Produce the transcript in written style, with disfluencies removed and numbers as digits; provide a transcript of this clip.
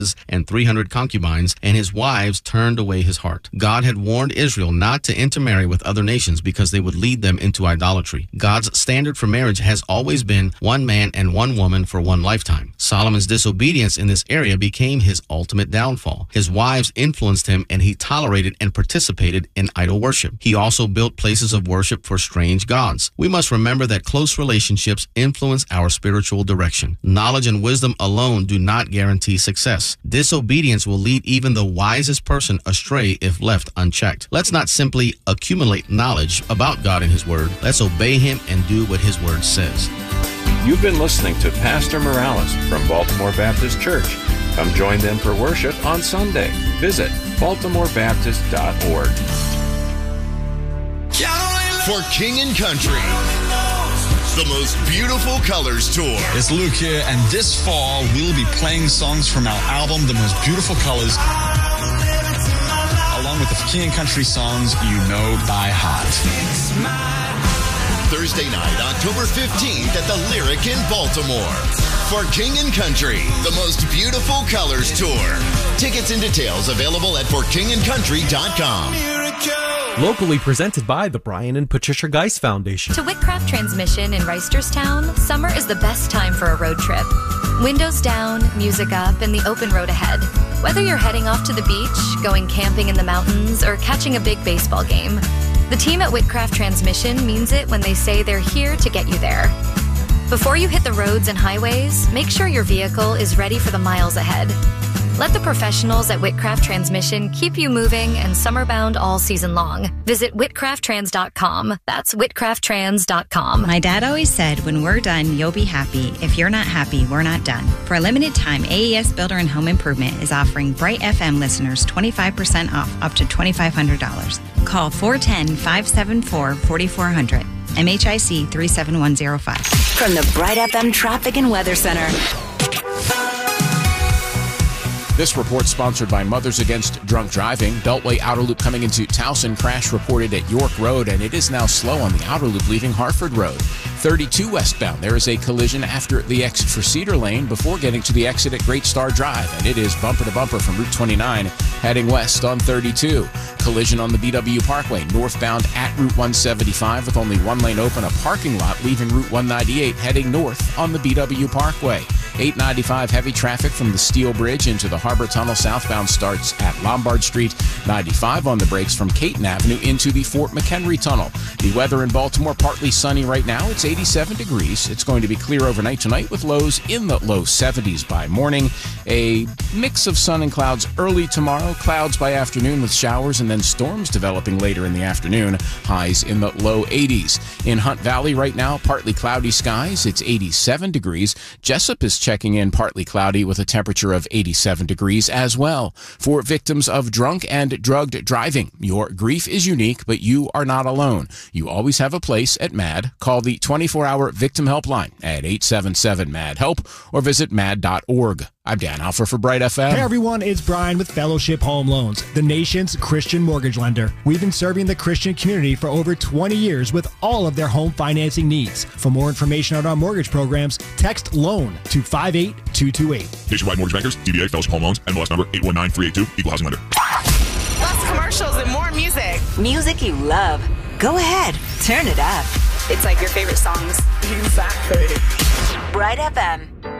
and 300 concubines, and his wives turned away his heart. God had warned Israel not to intermarry with other nations because they would lead them into idolatry. God's standard for marriage has always been one man and one woman for one lifetime. Solomon's disobedience in this area became his ultimate downfall. His wives influenced him, and he tolerated and participated in idol worship. He also built places of worship for strange gods. We must remember that close relationships influence our spiritual direction. Knowledge and wisdom alone do not guarantee success. Disobedience will lead even the wisest person astray if left unchecked. Let's not simply accumulate knowledge about God and His Word. Let's obey Him and do what His Word says. You've been listening to Pastor Morales from Baltimore Baptist Church. Come join them for worship on Sunday. Visit baltimorebaptist.org. For King and Country, the most beautiful colors tour. It's Luke here, and this fall we'll be playing songs from our album, The Most Beautiful Colors, along with the King and Country songs you know by heart. Thursday night, October 15th at the Lyric in Baltimore. For King and Country, the most beautiful colors tour. Tickets and details available at forkingandcountry.com. Locally presented by the Brian and Patricia Geis Foundation. To Whitcraft Transmission in Reisterstown, summer is the best time for a road trip. Windows down, music up, and the open road ahead. Whether you're heading off to the beach, going camping in the mountains, or catching a big baseball game, the team at Whitcraft Transmission means it when they say they're here to get you there. Before you hit the roads and highways, make sure your vehicle is ready for the miles ahead. Let the professionals at Whitcraft Transmission keep you moving and summer-bound all season long. Visit whitcrafttrans.com. That's whitcrafttrans.com. My dad always said, when we're done, you'll be happy. If you're not happy, we're not done. For a limited time, AES Builder and Home Improvement is offering Bright FM listeners 25% off up to $2,500. Call 410-574-4400. MHIC 37105. From the Bright FM Traffic and Weather Center. This report sponsored by Mothers Against Drunk Driving. Beltway outer loop coming into Towson. Crash reported at York Road, and it is now slow on the outer loop leaving Harford Road. 32 westbound. There is a collision after the exit for Cedar Lane before getting to the exit at Great Star Drive, and it is bumper to bumper from Route 29 heading west on 32. Collision on the BW Parkway northbound at Route 175 with only one lane open, a parking lot leaving Route 198 heading north on the BW Parkway. 895 heavy traffic from the Steel Bridge into the Harbor Tunnel southbound starts at Lombard Street. 95 on the brakes from Caton Avenue into the Fort McHenry Tunnel. The weather in Baltimore, partly sunny right now. It's 87 degrees. It's going to be clear overnight tonight with lows in the low 70s by morning. A mix of sun and clouds early tomorrow. Clouds by afternoon with showers and then storms developing later in the afternoon. Highs in the low 80s. In Hunt Valley right now, partly cloudy skies. It's 87 degrees. Jessup is checking in partly cloudy with a temperature of 87 degrees as well. For victims of drunk and drugged driving, your grief is unique, but you are not alone. You always have a place at MAD. Call the 24-hour victim helpline at 877-MAD-HELP or visit mad.org. I'm Dan Alpha for Bright FM. Hey everyone, it's Brian with Fellowship Home Loans, the nation's Christian mortgage lender. We've been serving the Christian community for over 20 years with all of their home financing needs. For more information on our mortgage programs, text LOAN to 58228. Nationwide Mortgage Bankers, DBA Fellowship Home Loans, NMLS number 819382, Equal Housing Lender. Less commercials and more music. Music you love. Go ahead, turn it up. It's like your favorite songs. Exactly. Bright FM.